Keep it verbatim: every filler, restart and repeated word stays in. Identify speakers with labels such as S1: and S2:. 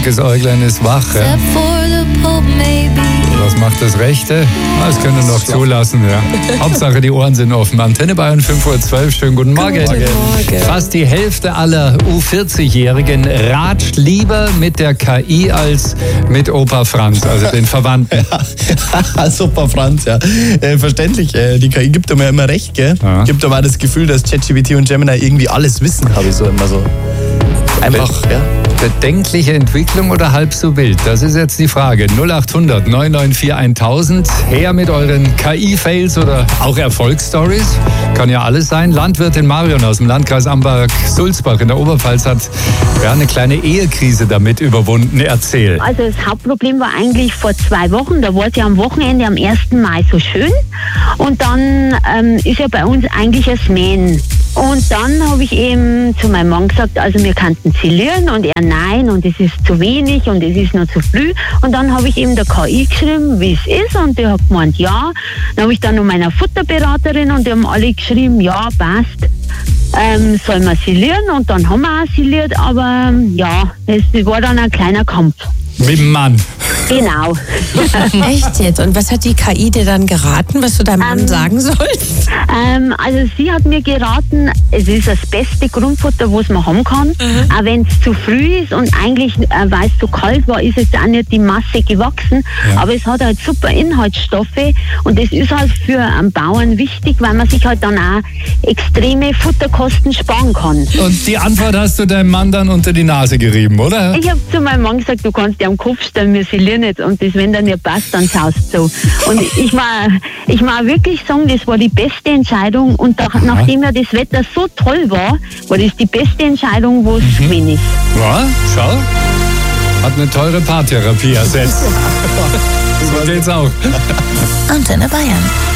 S1: linkes Äuglein ist wach. Ja. Was macht das rechte? Ah, das können wir noch zulassen. Ja. Hauptsache die Ohren sind offen. Antenne Bayern fünf Uhr zwölf. Schönen guten Morgen.
S2: Guten Morgen.
S1: Fast die Hälfte aller U vierzig-Jährigen ratscht lieber mit der K I als mit Opa Franz, also den Verwandten.
S2: Als Opa Franz, ja. Äh, verständlich. Äh, die K I gibt mir immer recht, gell?
S1: Ja.
S2: Gibt aber das Gefühl, dass ChatGPT und Gemini irgendwie alles wissen, habe ich so immer so. Einfach, ja.
S1: Bedenkliche Entwicklung oder halb so wild? Das ist jetzt die Frage. null acht hundert neun neun vier tausend. Her mit euren K I-Fails oder auch Erfolgsstories. Kann ja alles sein. Landwirtin Marion aus dem Landkreis Amberg-Sulzbach in der Oberpfalz hat ja, eine kleine Ehekrise damit überwunden. Erzähl.
S3: Also das Hauptproblem war eigentlich vor zwei Wochen. Da war es ja am Wochenende am ersten Mai so schön. Und dann ähm, ist ja bei uns eigentlich das Mähen. Und dann habe ich eben zu meinem Mann gesagt, also wir könnten zählen und er nein und es ist zu wenig und es ist noch zu früh. Und dann habe ich eben der K I geschrieben, wie es ist und die hat gemeint, ja. Dann habe ich dann noch meiner Futterberaterin und die haben alle geschrieben, ja, passt. Ähm, soll man silieren und dann haben wir auch siliert, aber ja, es war dann ein kleiner Kampf.
S1: Mit dem Mann.
S3: Genau.
S4: Echt jetzt? Und was hat die K I dir dann geraten, was du deinem Mann
S3: Ähm,
S4: sagen sollst?
S3: Ähm, also sie hat mir geraten, es ist das beste Grundfutter, was man haben kann.
S4: Mhm.
S3: Auch wenn es zu früh ist und eigentlich, äh, weil es zu kalt war, ist jetzt auch nicht die Masse gewachsen.
S1: Ja.
S3: Aber es hat halt super Inhaltsstoffe und das ist halt für einen Bauern wichtig, weil man sich halt dann auch extreme Futterkosten sparen kann.
S1: Und die Antwort hast du deinem Mann dann unter die Nase gerieben, oder?
S3: Ich habe zu meinem Mann gesagt, du kannst dir am Kopf stellen, wir silieren jetzt und das, wenn dann nicht passt, dann schaust du so. Und ich mal, ich mal wirklich sagen, das war die beste Entscheidung und da, nachdem ja das Wetter so toll war, war das die beste Entscheidung, wo es mhm. gewesen ist.
S1: Ja, schau. Hat eine teure Paartherapie ersetzt. So geht's auch.
S5: Antenne Bayern.